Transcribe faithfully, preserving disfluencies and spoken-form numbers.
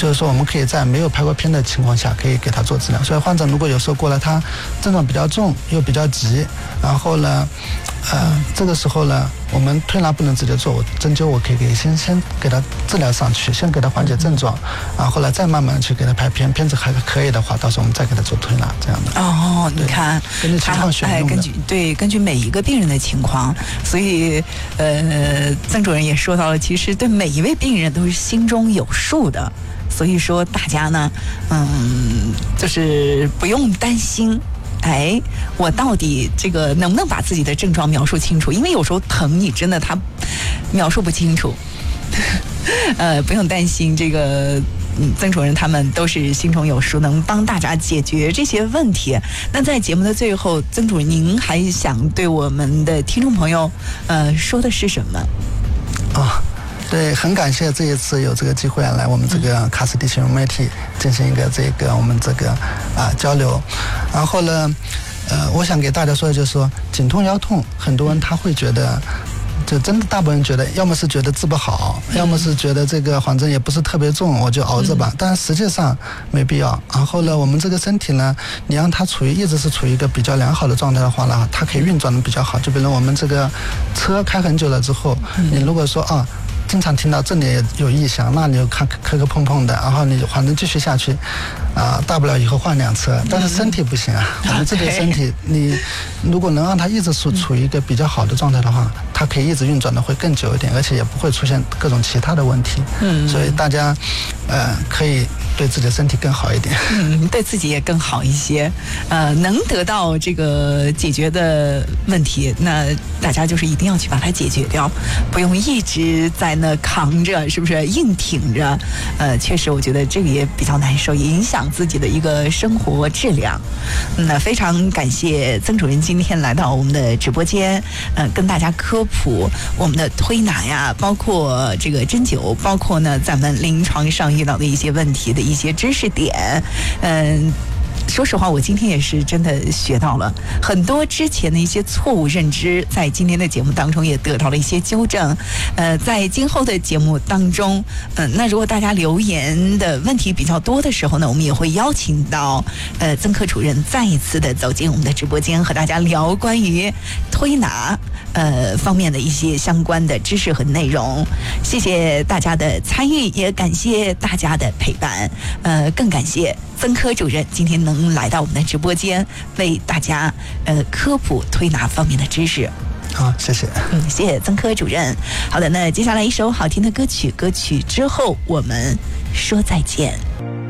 就是说我们可以在没有拍过片的情况下可以给他做治疗。所以患者如果有时候过来他症状比较重又比较急，然后呢呃这个时候呢我们推拿不能直接做，我针灸我可以给先先给他治疗上去，先给他缓解症状，然后呢再慢慢去给他拍片，片子还可以的话，到时候我们再给他做推拿这样的。 哦，你看根据情况选用的， 哎，根据对根据每一个病人的情况，所以呃曾主任也说到了，其实对每一位病人都是心中有数的，所以说大家呢嗯就是不用担心，哎，我到底这个能不能把自己的症状描述清楚？因为有时候疼，你真的他描述不清楚。呃，不用担心，这个嗯，曾主任他们都是心中有数，能帮大家解决这些问题。那在节目的最后，曾主任您还想对我们的听众朋友呃说的是什么？ 啊、哦。对，很感谢这一次有这个机会来我们这个卡斯地区媒体进行一个这个我们这个啊交流。然后呢，呃，我想给大家说的就是说，颈痛腰痛，很多人他会觉得，就真的大部分人觉得，要么是觉得治不好，要么是觉得这个反正也不是特别重，我就熬着吧。但实际上没必要。然后呢，我们这个身体呢，你让它处于一直是处于一个比较良好的状态的话呢，它可以运转的比较好。就比如我们这个车开很久了之后，你如果说啊。经常听到这里有异响，那你就看磕磕碰碰的，然后你反正继续下去，啊、呃，大不了以后换辆车。但是身体不行啊，我们自己的身体，你如果能让它一直处处于一个比较好的状态的话，它可以一直运转的会更久一点，而且也不会出现各种其他的问题。嗯，所以大家，呃，可以对自己的身体更好一点。 嗯，对自己也更好一些。呃，能得到这个解决的问题，那大家就是一定要去把它解决掉，不用一直在那扛着，是不是硬挺着？呃，确实，我觉得这个也比较难受，也影响自己的一个生活质量。那非常感谢曾主任今天来到我们的直播间，呃，跟大家科普我们的推拿呀，包括这个针灸，包括呢咱们临床上遇到的一些问题的一些知识点，嗯、呃。说实话，我今天也是真的学到了很多之前的一些错误认知，在今天的节目当中也得到了一些纠正。呃，在今后的节目当中，嗯、呃，那如果大家留言的问题比较多的时候呢，我们也会邀请到呃曾科主任再一次的走进我们的直播间，和大家聊关于推拿呃方面的一些相关的知识和内容。谢谢大家的参与，也感谢大家的陪伴，呃，更感谢曾科主任今天能来到我们的直播间，为大家呃科普推拿方面的知识。 好，谢谢。 嗯，谢谢曾科主任。好的，那接下来一首好听的歌曲，歌曲之后我们说再见。